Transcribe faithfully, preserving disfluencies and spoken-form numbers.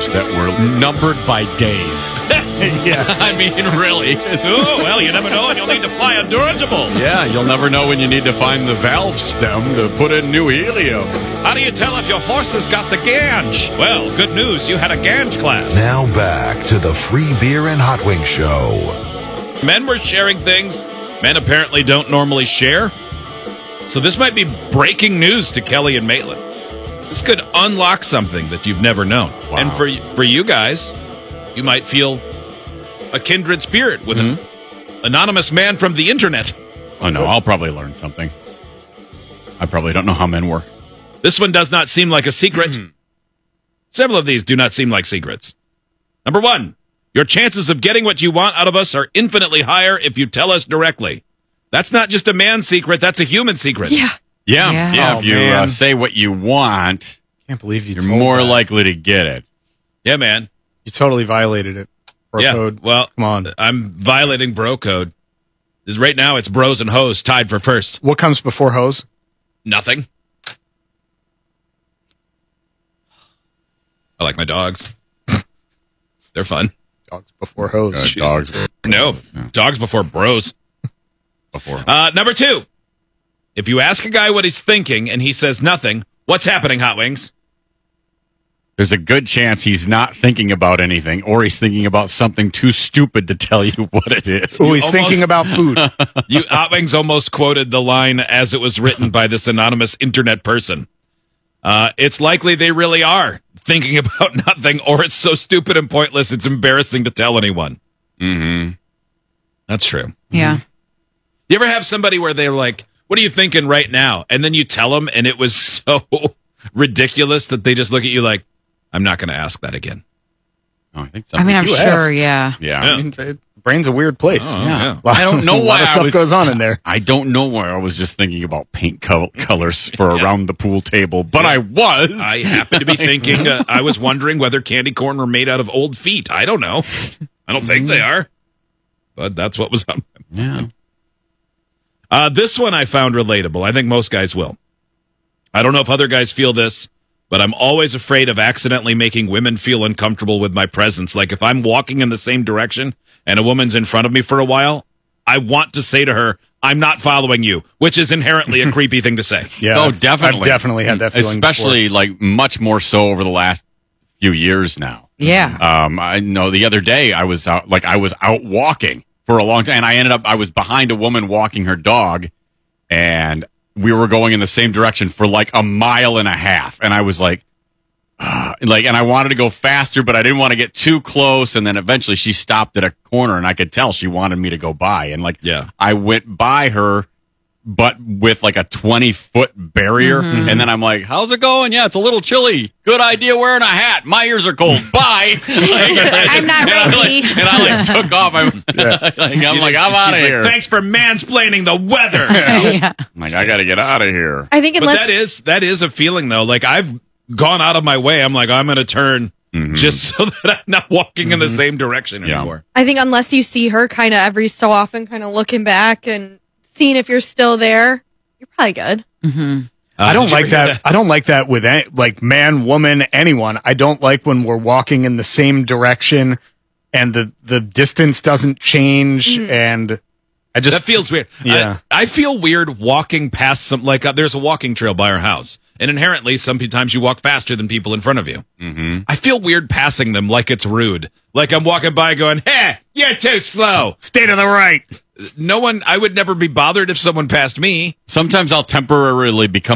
hours that were numbered by days. Yeah. I mean, really. Oh, well, you never know, and you'll need to fly a dirigible. Yeah, you'll never know when you need to find the valve stem to put in new helium. How do you tell if your horse has got the ganj? Well, good news, you had a ganj class. Now back to the Free Beer and Hot Wings Show. Men were sharing things men apparently don't normally share. So this might be breaking news to Kelly and Maitland. This could unlock something that you've never known. Wow. And for for you guys, you might feel a kindred spirit with Mm-hmm. an anonymous man from the internet. Oh, no, I'll probably learn something. I probably don't know how men work. This one does not seem like a secret. Several of these do not seem like secrets. Number one, your chances of getting what you want out of us are infinitely higher if you tell us directly. That's not just a man's secret, that's a human secret. Yeah. Yeah, Yeah. yeah. Oh, if you man. uh, say what you want, Can't believe you you're told more that. likely to get it. Yeah, man. You totally violated it. Bro yeah. code. Well, Come on. I'm violating bro code. 'Cause right now it's bros and hoes tied for first. What comes before hose? Nothing. I like my dogs. They're fun. Dogs before hose. Uh, Jesus. dogs No, dogs before bros. before. Uh, number two, if you ask a guy what he's thinking and he says nothing, what's happening, Hot Wings? There's a good chance he's not thinking about anything, or he's thinking about something too stupid to tell you what it is. Oh, he's almost- thinking about food. You Hot Wings almost quoted the line as it was written by this anonymous internet person. Uh, it's likely they really are thinking about nothing, or it's so stupid and pointless it's embarrassing to tell anyone. Mm-hmm. That's true. Yeah. You ever have somebody where they're like, what are you thinking right now? And then you tell them, and it was so ridiculous that they just look at you like, I'm not going to ask that again. Oh, I think so. I mean, I'm You sure, asked. yeah. yeah. Yeah. I mean, it- brain's a weird place. Oh, Yeah. yeah. I don't know a lot why of I stuff was- goes on in there. I don't know why I was just thinking about paint co- colors for around the pool table, but I was. I happen to be thinking, uh, I was wondering whether candy corn were made out of old feet. I don't know. I don't think they are. But that's what was on. yeah. Uh, this one I found relatable. I think most guys will. I don't know if other guys feel this, but I'm always afraid of accidentally making women feel uncomfortable with my presence. Like if I'm walking in the same direction and a woman's in front of me for a while, I want to say to her, I'm not following you, which is inherently a creepy thing to say. Yeah. Oh, I've- definitely. I've definitely had that feeling Especially like much more so over the last few years now. Yeah. Um, I know the other day I was out, like I was out walking for a long time, and I ended up I was behind a woman walking her dog, and we were going in the same direction for like a mile and a half, and I was like, uh, like, and I wanted to go faster, but I didn't want to get too close, and then eventually she stopped at a corner, and I could tell she wanted me to go by, and like, Yeah. I went by her. But with like a twenty foot barrier. Mm-hmm. And then I'm like, how's it going? Yeah, it's a little chilly. Good idea wearing a hat. My ears are cold. Bye. Like, I'm not and I, ready. like, and I like took off. I'm, like, I'm like, I'm out of She's like, here. Thanks for mansplaining the weather. Yeah. I'm like, I got to get out of here. I think But unless that is that is a feeling though. Like I've gone out of my way. I'm like, I'm going to turn just so that I'm not walking in the same direction Yeah. anymore. I think unless you see her kind of every so often, kind of looking back and seeing if you're still there, you're probably good. Uh, I don't did you like ever hear that. I don't like that with any, like man, woman, anyone. I don't like when we're walking in the same direction and the the distance doesn't change. And I just That feels weird. Yeah. I, I feel weird walking past some, like, uh, there's a walking trail by our house. And inherently, sometimes you walk faster than people in front of you. Mm-hmm. I feel weird passing them like it's rude. Like I'm walking by going, hey, you're too slow. stay to the right. No one, I would never be bothered if someone passed me. Sometimes I'll temporarily become